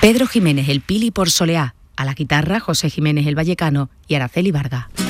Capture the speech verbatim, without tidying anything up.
Pedro Jiménez el Pili por Soleá, a la guitarra José Jiménez el Vallecano y Araceli Vargas.